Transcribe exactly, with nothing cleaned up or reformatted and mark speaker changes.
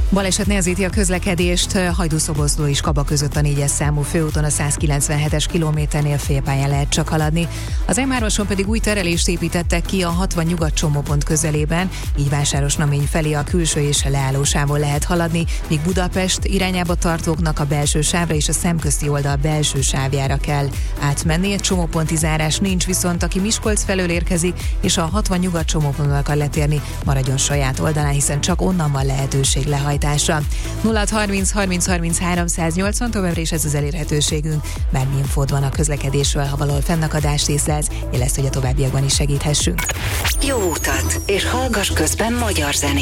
Speaker 1: Baleset nehezíti a közlekedést Hajdúszoboszló és Kaba között a négyes számú főúton, a százkilencvenhetes kilométernél félpályán lehet csak haladni. Az em hármason pedig új terelést építettek ki a hatvan nyugat csomópont közelében, így Vásárosnamény felé a külső és a leállósávon lehet haladni, míg Budapest irányába tartóknak a belső sávra és a szemközti oldal belső sávjára kell átmenni. Egy csomóponti zárás nincs, viszont aki Miskolc felől érkezik és a hatvan nyugat csomóponton akar letérni, maradjon saját oldalán, hiszen csak onnan van lehetőség lehajtásra. nulla harminc harminc harminchárom száznyolcvan, továbbra is ez az elérhetőségünk. Bármi infód van a közlekedésről, ha valahol fennakadást észlelsz, jelezd, hogy a továbbiakban is segíthessünk.
Speaker 2: Jó utat, és hallgass közben magyar zenét.